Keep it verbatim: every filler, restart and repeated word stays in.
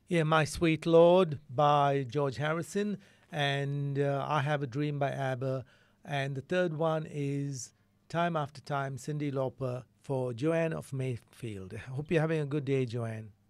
Yeah, My Sweet Lord by George Harrison, and uh, I Have a Dream by ABBA. And the third one is Time After Time, Cyndi Lauper for Joanne of Mayfield. Hope you're having a good day, Joanne.